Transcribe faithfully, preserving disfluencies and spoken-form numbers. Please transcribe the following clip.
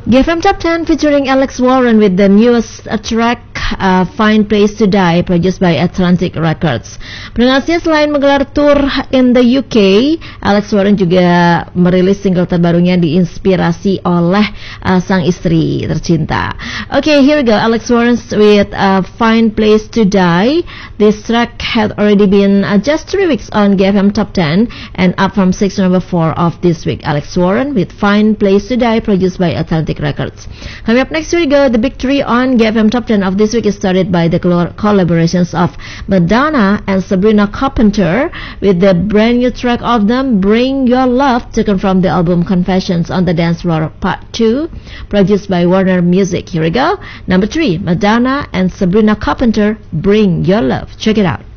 G F M Top ten featuring Alex Warren with the newest track uh, Fine Place to Die, produced by Atlantic Records. Pendengarnya, selain menggelar tour in the U K, Alex Warren juga merilis single terbarunya diinspirasi oleh uh, sang istri tercinta. Okay, here we go. Alex Warren with uh, Fine Place to Die. This track had already been uh, just three weeks on G F M Top ten and up from six to number four of this week. Alex Warren with Fine Place to Die, produced by Atlantic Records. Coming up next, we go. The big three on G F M Top ten of this week is started by the collaborations of Madonna and Sabrina Carpenter with the brand new track of them, Bring Your Love, taken from the album Confessions on the Dance Floor Part two, produced by Warner Music. Here we go. Number three, Madonna and Sabrina Carpenter, Bring Your Love. Check it out.